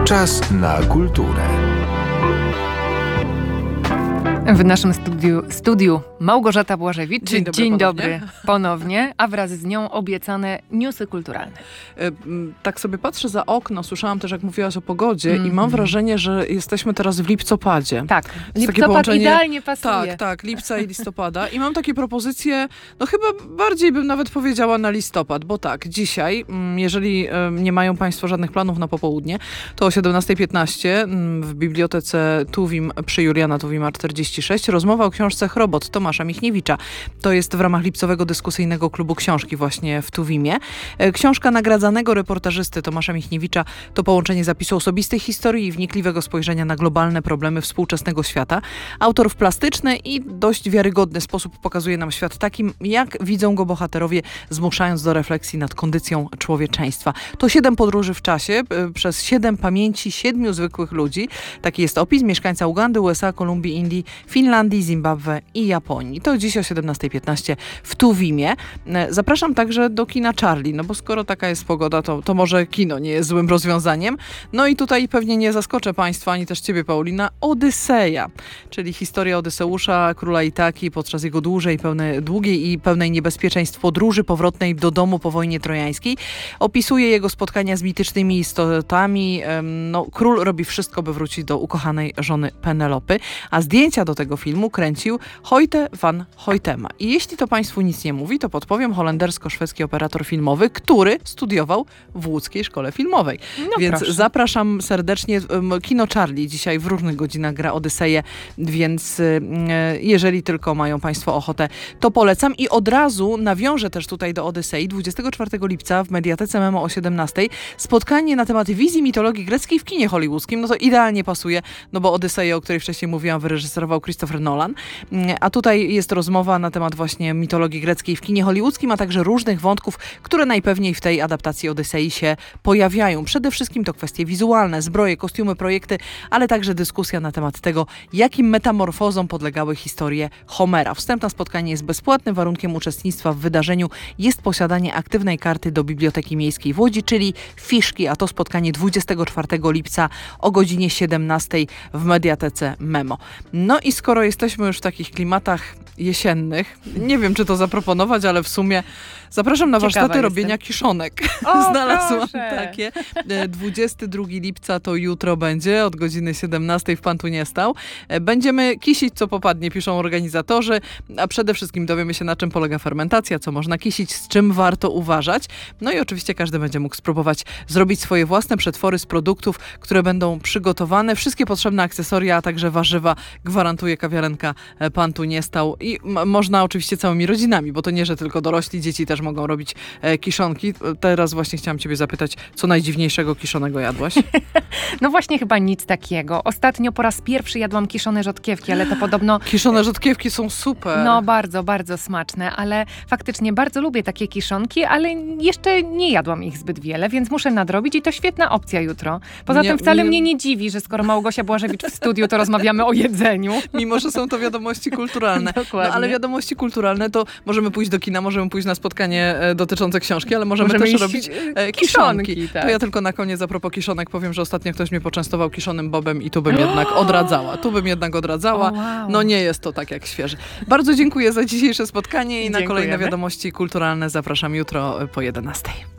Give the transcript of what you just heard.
Czas na kulturę. W naszym studiu Małgorzata Błażewicz. Dzień dobry ponownie, a wraz z nią obiecane newsy kulturalne. Tak sobie patrzę za okno, słyszałam też, jak mówiłaś o pogodzie i mam wrażenie, że jesteśmy teraz w lipcopadzie. Tak, lipcopad idealnie pasuje. Tak, lipca i listopada. I mam takie propozycje, no chyba bardziej bym nawet powiedziała na listopad, bo tak, dzisiaj, jeżeli nie mają Państwo żadnych planów na popołudnie, to o 17:15 w bibliotece Tuwim przy Juliana Tuwima 46 rozmowa o książce Chrobot Tomasza Michniewicza. To jest w ramach lipcowego dyskusyjnego klubu książki właśnie w Tuwimie. Książka nagradzanego reportażysty Tomasza Michniewicza to połączenie zapisu osobistej historii i wnikliwego spojrzenia na globalne problemy współczesnego świata. Autor w plastyczny i dość wiarygodny sposób pokazuje nam świat takim, jak widzą go bohaterowie, zmuszając do refleksji nad kondycją człowieczeństwa. To 7 podróży w czasie przez 7 pamięci 7 zwykłych ludzi. Taki jest opis mieszkańca Ugandy, USA, Kolumbii, Indii, Finlandii, Zimbabwe i Japonii. To dziś o 17:15 w Tuwimie. Zapraszam także do kina Charlie, no bo skoro taka jest pogoda, to może kino nie jest złym rozwiązaniem. No i tutaj pewnie nie zaskoczę Państwa, ani też Ciebie, Paulina, Odyseja, czyli historia Odyseusza, króla Itaki podczas jego długiej i pełnej niebezpieczeństw podróży powrotnej do domu po wojnie trojańskiej. Opisuje jego spotkania z mitycznymi istotami. Król robi wszystko, by wrócić do ukochanej żony Penelopy, a zdjęcia do tego filmu kręcił Hoyte van Hoytema. I jeśli to Państwu nic nie mówi, to podpowiem, holendersko-szwedzki operator filmowy, który studiował w łódzkiej szkole filmowej. Więc proszę. Zapraszam serdecznie. Kino Charlie dzisiaj w różnych godzinach gra Odyseję, więc jeżeli tylko mają Państwo ochotę, to polecam. I od razu nawiążę też tutaj do Odysei. 24 lipca w Mediatece Memo o 17:00 spotkanie na temat wizji mitologii greckiej w kinie hollywoodzkim. No to idealnie pasuje, no bo Odyseję, o której wcześniej mówiłam, wyreżyserował Christopher Nolan. A tutaj jest rozmowa na temat właśnie mitologii greckiej w kinie hollywoodzkim, a także różnych wątków, które najpewniej w tej adaptacji Odysei się pojawiają. Przede wszystkim to kwestie wizualne, zbroje, kostiumy, projekty, ale także dyskusja na temat tego, jakim metamorfozom podlegały historie Homera. Wstęp na spotkanie jest bezpłatny. Warunkiem uczestnictwa w wydarzeniu jest posiadanie aktywnej karty do Biblioteki Miejskiej w Łodzi, czyli fiszki, a to spotkanie 24 lipca o godzinie 17:00 w Mediatece Memo. No i skoro jesteśmy już w takich klimatach jesiennych, nie wiem, czy to zaproponować, ale w sumie zapraszam na warsztaty robienia kiszonek. Znalazłam takie. 22 lipca to jutro będzie, od godziny 17:00 w Pan tu nie stał. Będziemy kisić, co popadnie, piszą organizatorzy, a przede wszystkim dowiemy się, na czym polega fermentacja, co można kisić, z czym warto uważać. No i oczywiście każdy będzie mógł spróbować zrobić swoje własne przetwory z produktów, które będą przygotowane. Wszystkie potrzebne akcesoria, a także warzywa gwarantuje kawiarenka Pan tu nie stał. I można oczywiście całymi rodzinami, bo to nie, że tylko dorośli, dzieci też mogą robić kiszonki. Teraz właśnie chciałam Ciebie zapytać, co najdziwniejszego kiszonego jadłaś? No właśnie chyba nic takiego. Ostatnio po raz pierwszy jadłam kiszone rzodkiewki, ale to podobno... Kiszone rzodkiewki są super. No bardzo, bardzo smaczne, ale faktycznie bardzo lubię takie kiszonki, ale jeszcze nie jadłam ich zbyt wiele, więc muszę nadrobić i to świetna opcja jutro. Poza tym wcale mnie nie dziwi, że skoro Małgosia Błażewicz w studiu, to rozmawiamy o jedzeniu. Mimo, że są to wiadomości kulturalne. Dokładnie. No, ale wiadomości kulturalne to możemy pójść do kina, możemy pójść na spotkanie dotyczące książki, ale możemy też robić kiszonki. Tak. To ja tylko na koniec a propos kiszonek powiem, że ostatnio ktoś mnie poczęstował kiszonym bobem i tu bym jednak odradzała. Wow. No nie jest to tak jak świeży. Bardzo dziękuję za dzisiejsze spotkanie i na Dziękujemy. kolejne wiadomości kulturalne zapraszam jutro po 11:00.